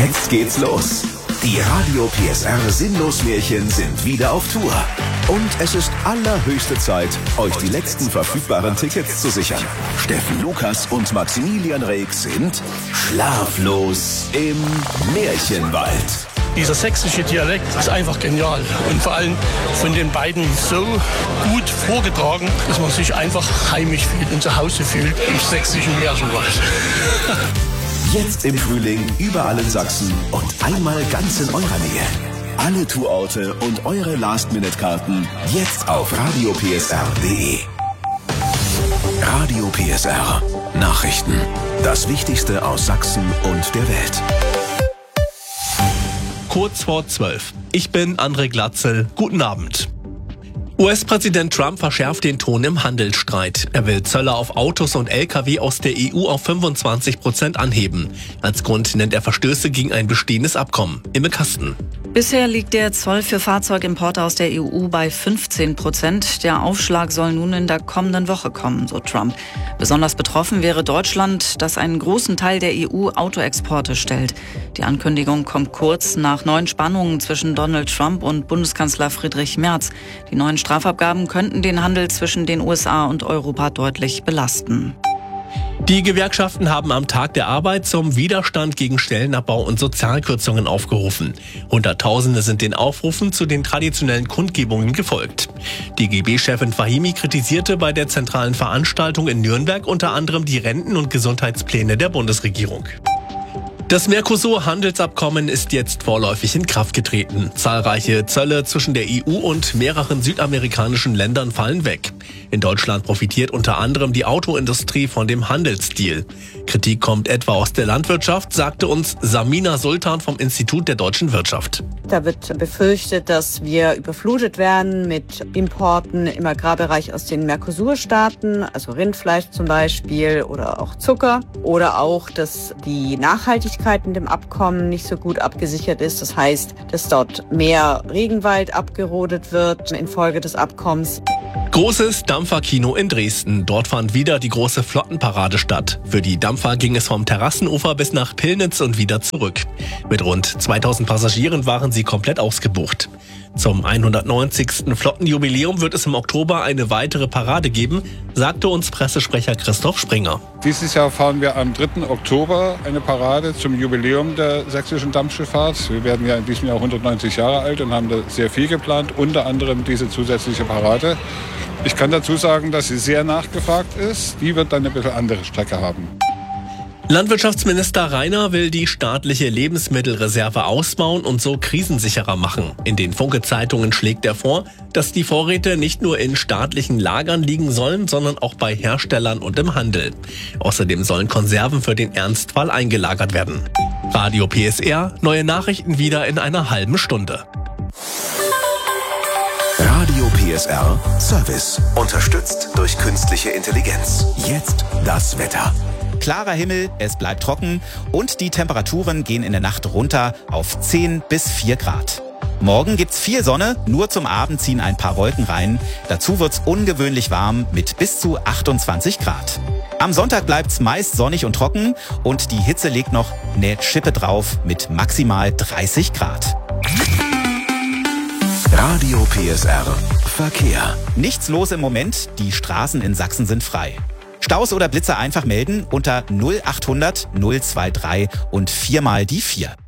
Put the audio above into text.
Jetzt geht's los. Die Radio PSR Sinnlos-Märchen sind wieder auf Tour. Und es ist allerhöchste Zeit, euch die letzten verfügbaren Tickets zu sichern. Steffen Lukas und Maximilian Reek sind schlaflos im Märchenwald. Dieser sächsische Dialekt ist einfach genial und vor allem von den beiden so gut vorgetragen, dass man sich einfach heimisch fühlt und zu Hause fühlt im sächsischen Märchenwald. Jetzt im Frühling überall in Sachsen und einmal ganz in eurer Nähe. Alle Tourorte und eure Last-Minute-Karten jetzt auf radiopsr.de. Radio PSR. Nachrichten. Das Wichtigste aus Sachsen und der Welt. Kurz vor 12. Ich bin André Glatzel. Guten Abend. US-Präsident Trump verschärft den Ton im Handelsstreit. Er will Zölle auf Autos und Lkw aus der EU auf 25% anheben. Als Grund nennt er Verstöße gegen ein bestehendes Abkommen. Imme Kasten. Bisher liegt der Zoll für Fahrzeugimporte aus der EU bei 15%. Der Aufschlag soll nun in der kommenden Woche kommen, so Trump. Besonders betroffen wäre Deutschland, das einen großen Teil der EU-Autoexporte stellt. Die Ankündigung kommt kurz nach neuen Spannungen zwischen Donald Trump und Bundeskanzler Friedrich Merz. Die neuen Strafabgaben könnten den Handel zwischen den USA und Europa deutlich belasten. Die Gewerkschaften haben am Tag der Arbeit zum Widerstand gegen Stellenabbau und Sozialkürzungen aufgerufen. Hunderttausende sind den Aufrufen zu den traditionellen Kundgebungen gefolgt. Die DGB-Chefin Fahimi kritisierte bei der zentralen Veranstaltung in Nürnberg unter anderem die Renten- und Gesundheitspläne der Bundesregierung. Das Mercosur-Handelsabkommen ist jetzt vorläufig in Kraft getreten. Zahlreiche Zölle zwischen der EU und mehreren südamerikanischen Ländern fallen weg. In Deutschland profitiert unter anderem die Autoindustrie von dem Handelsdeal. Kritik kommt etwa aus der Landwirtschaft, sagte uns Samina Sultan vom Institut der deutschen Wirtschaft. Da wird befürchtet, dass wir überflutet werden mit Importen im Agrarbereich aus den Mercosur-Staaten, also Rindfleisch zum Beispiel oder auch Zucker. Oder auch, dass die Nachhaltigkeit in dem Abkommen nicht so gut abgesichert ist. Das heißt, dass dort mehr Regenwald abgerodet wird infolge des Abkommens. Großes Dampferkino in Dresden. Dort fand wieder die große Flottenparade statt. Für die Dampfer ging es vom Terrassenufer bis nach Pillnitz und wieder zurück. Mit rund 2000 Passagieren waren sie komplett ausgebucht. Zum 190. Flottenjubiläum wird es im Oktober eine weitere Parade geben, sagte uns Pressesprecher Christoph Springer. Dieses Jahr fahren wir am 3. Oktober eine Parade zum Jubiläum der sächsischen Dampfschifffahrt. Wir werden ja in diesem Jahr 190 Jahre alt und haben da sehr viel geplant, unter anderem diese zusätzliche Parade. Ich kann dazu sagen, dass sie sehr nachgefragt ist. Die wird dann eine bisschen andere Strecke haben. Landwirtschaftsminister Rainer will die staatliche Lebensmittelreserve ausbauen und so krisensicherer machen. In den Funke-Zeitungen schlägt er vor, dass die Vorräte nicht nur in staatlichen Lagern liegen sollen, sondern auch bei Herstellern und im Handel. Außerdem sollen Konserven für den Ernstfall eingelagert werden. Radio PSR, neue Nachrichten wieder in einer halben Stunde. Radio PSR Service. Unterstützt durch künstliche Intelligenz. Jetzt das Wetter. Klarer Himmel, es bleibt trocken und die Temperaturen gehen in der Nacht runter auf 10 bis 4 Grad. Morgen gibt's viel Sonne, nur zum Abend ziehen ein paar Wolken rein. Dazu wird's ungewöhnlich warm mit bis zu 28 Grad. Am Sonntag bleibt's meist sonnig und trocken und die Hitze legt noch eine Schippe drauf mit maximal 30 Grad. Radio PSR Verkehr. Nichts los im Moment, die Straßen in Sachsen sind frei. Staus oder Blitzer einfach melden unter 0800 023 und 4 mal die 4.